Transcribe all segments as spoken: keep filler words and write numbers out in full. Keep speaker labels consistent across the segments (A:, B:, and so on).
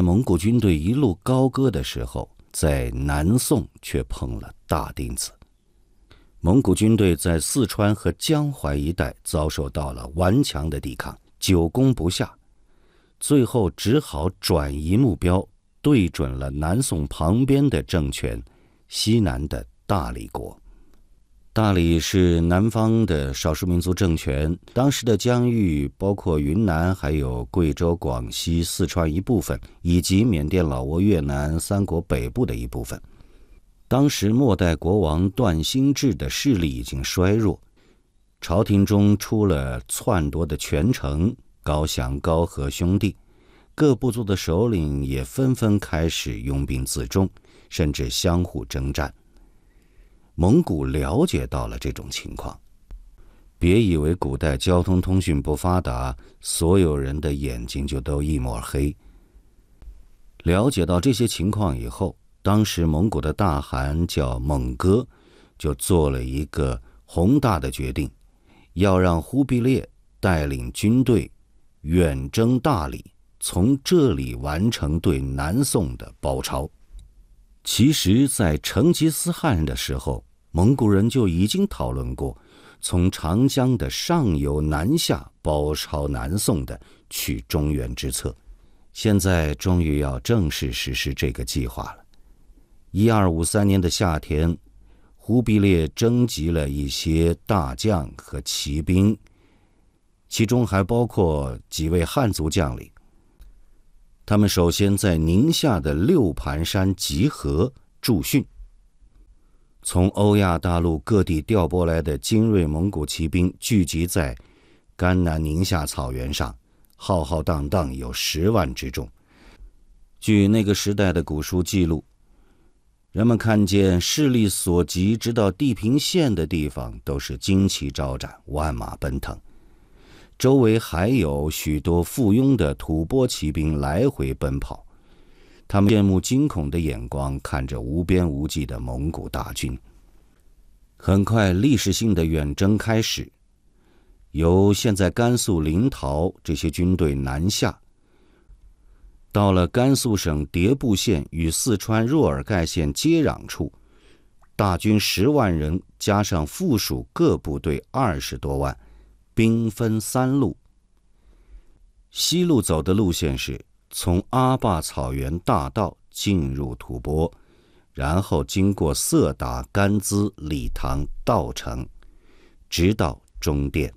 A: 蒙古军队一路高歌的时候，在南宋却碰了大钉子。蒙古军队在四川和江淮一带遭受到了顽强的抵抗，久攻不下，最后只好转移目标，对准了南宋旁边的政权，西南的大理国。大理是南方的少数民族政权，当时的疆域包括云南，还有贵州、广西、四川一部分，以及缅甸、老挝、越南三国北部的一部分。当时末代国王段兴智的势力已经衰弱，朝廷中出了篡夺的权臣高翔、高和兄弟，各部族的首领也纷纷开始拥兵自重，甚至相互征战。蒙古了解到了这种情况，别以为古代交通通讯不发达，所有人的眼睛就都一抹黑。了解到这些情况以后，当时蒙古的大汗叫蒙哥，就做了一个宏大的决定，要让忽必烈带领军队远征大理，从这里完成对南宋的包抄。其实在成吉思汗的时候，蒙古人就已经讨论过从长江的上游南下包抄南宋的取中原之策，现在终于要正式实施这个计划了。一二五三年的夏天，忽必烈征集了一些大将和骑兵，其中还包括几位汉族将领。他们首先在宁夏的六盘山集合驻训。从欧亚大陆各地调拨来的精锐蒙古骑兵聚集在甘南宁夏草原上，浩浩荡荡有十万之众。据那个时代的古书记录，人们看见势力所及直到地平线的地方都是旌旗招展，万马奔腾，周围还有许多附庸的吐蕃骑兵来回奔跑，他们羡慕惊恐的眼光看着无边无际的蒙古大军。很快历史性的远征开始，由现在甘肃临洮这些军队南下，到了甘肃省迭部县与四川若尔盖县接壤处，大军十万人加上附属各部队二十多万，兵分三路。西路走的路线是从阿坝草原大道进入吐蕃，然后经过色达、甘孜、理塘、稻城，直到中甸。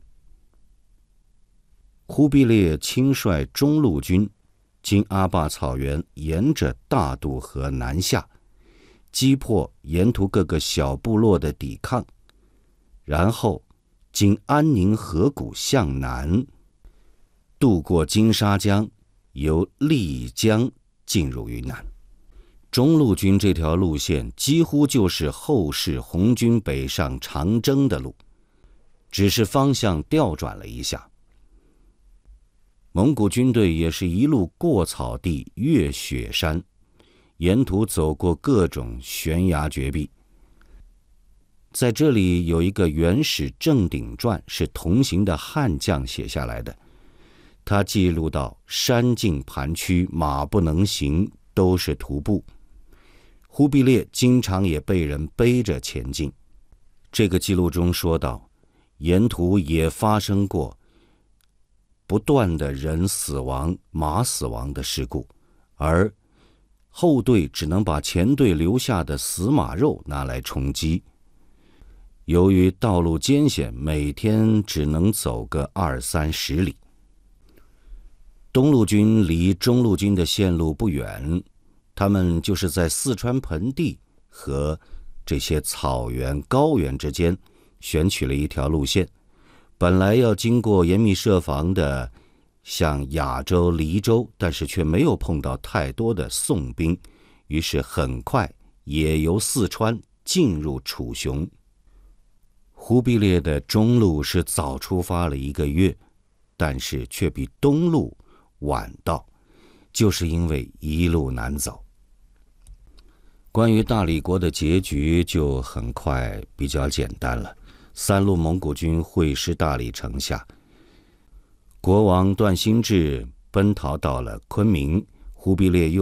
A: 忽必烈亲率中路军经阿坝草原，沿着大渡河南下，击破沿途各个小部落的抵抗，然后经安宁河谷向南，渡过金沙江，由丽江进入云南。中路军这条路线几乎就是后世红军北上长征的路，只是方向调转了一下。蒙古军队也是一路过草地，越雪山，沿途走过各种悬崖绝壁。在这里有一个元始正鼎传，是同行的汉将写下来的，他记录到山径盘曲，马不能行，都是徒步。忽必烈经常也被人背着前进。这个记录中说到，沿途也发生过不断的人死亡、马死亡的事故，而后队只能把前队留下的死马肉拿来充饥。由于道路艰险，每天只能走个二三十里。东路军离中路军的线路不远，他们就是在四川盆地和这些草原、高原之间选取了一条路线，本来要经过严密设防的像雅州、黎州，但是却没有碰到太多的宋兵，于是很快也由四川进入楚雄。忽必烈的中路是早出发了一个月，但是却比东路晚到，就是因为一路难走。关于大理国的结局就很快比较简单了，三路蒙古军会师大理城下，国王段兴智奔逃到了昆明，忽必烈又